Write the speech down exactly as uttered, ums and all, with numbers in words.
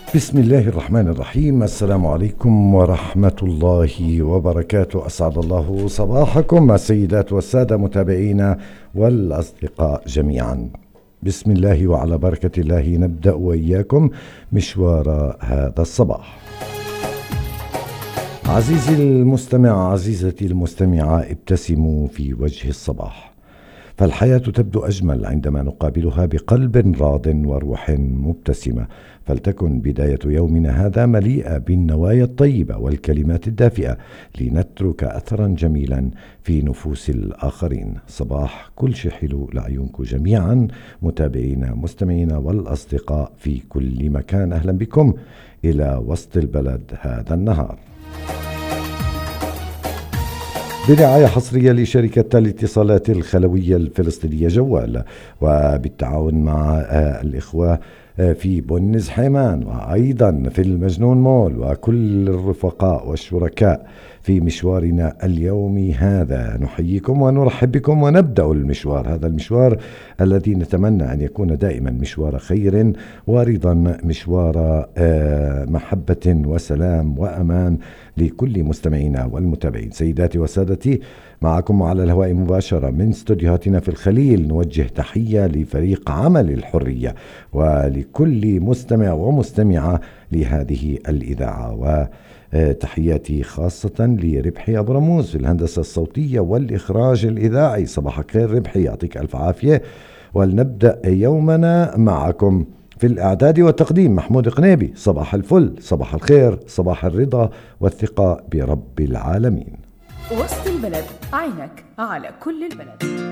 بسم الله الرحمن الرحيم. السلام عليكم ورحمة الله وبركاته. أسعد الله صباحكم السيدات والسادة متابعينا والأصدقاء جميعا. بسم الله وعلى بركة الله نبدأ وإياكم مشوار هذا الصباح. عزيزي المستمع، عزيزتي المستمعة، ابتسموا في وجه الصباح، فالحياة تبدو أجمل عندما نقابلها بقلب راض وروح مبتسمة. فلتكن بداية يومنا هذا مليئة بالنوايا الطيبة والكلمات الدافئة لنترك أثرا جميلا في نفوس الآخرين. صباح كل شيء حلو لعيونكم جميعا متابعينا مستمعينا والأصدقاء في كل مكان. أهلا بكم إلى وسط البلد هذا النهار برعاية حصرية لشركة الاتصالات الخلوية الفلسطينية جوال، وبالتعاون مع الإخوة في بونز حيمان، وأيضا في المجنون مول، وكل الرفقاء والشركاء في مشوارنا اليومي هذا. نحييكم ونرحب بكم ونبدأ المشوار، هذا المشوار الذي نتمنى أن يكون دائما مشوار خير ورضا، مشوار محبة وسلام وأمان لكل مستمعينا والمتابعين. سيداتي وسادتي، معكم على الهواء مباشرة من استوديوهاتنا في الخليل. نوجه تحية لفريق عمل الحرية ولكل مستمع ومستمعة لهذه الإذاعة، وتحياتي خاصة لربحي أبو رموز في الهندسة الصوتية والإخراج الإذاعي. صباحك خير ربحي، يعطيك ألف عافية. ولنبدأ يومنا معكم في الإعداد والتقديم محمود قنيبي. صباح الفل، صباح الخير، صباح الرضا والثقة برب العالمين. وسط البلد، عينك على كل البلد.